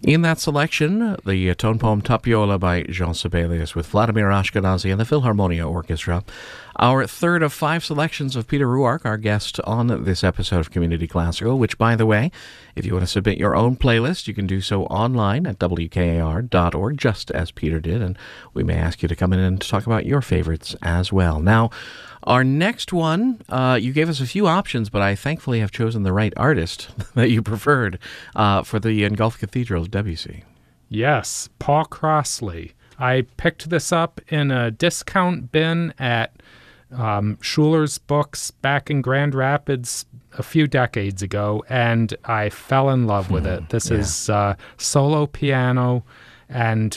In that selection, the tone poem Tapiola by Jean Sibelius with Vladimir Ashkenazy and the Philharmonia Orchestra. Our third of 5 selections of Peter Ruark, our guest on this episode of Community Classical, which, by the way, if you want to submit your own playlist, you can do so online at wkar.org, just as Peter did, and we may ask you to come in and talk about your favorites as well. Now, our next one, you gave us a few options, but I thankfully have chosen the right artist that you preferred for the Engulfed Cathedral of Debussy. Yes, Paul Crossley. I picked this up in a discount bin at Schuler's Books back in Grand Rapids a few decades ago, and I fell in love with it. This is solo piano, and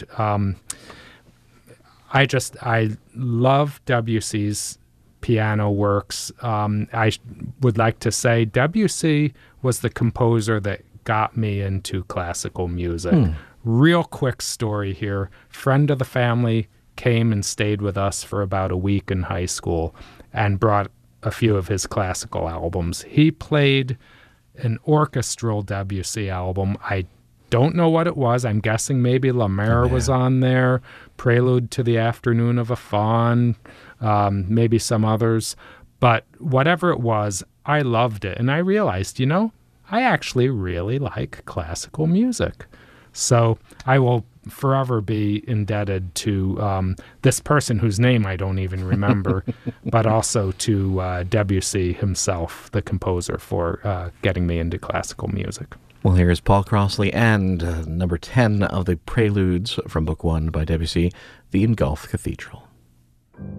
I love Debussy's piano works. I would like to say Debussy was the composer that got me into classical music. Real quick story here. Friend of the family came and stayed with us for about a week in high school and brought a few of his classical albums. He played an orchestral Debussy album. I don't know what it was. I'm guessing maybe La Mer was on there, Prelude to the Afternoon of a Faun, maybe some others. But whatever it was, I loved it. And I realized, I actually really like classical music. So I will forever be indebted to this person whose name I don't even remember, but also to Debussy himself, the composer, for getting me into classical music. Well, here's Paul Crossley and number 10 of the Preludes from Book 1 by Debussy, The Engulfed Cathedral.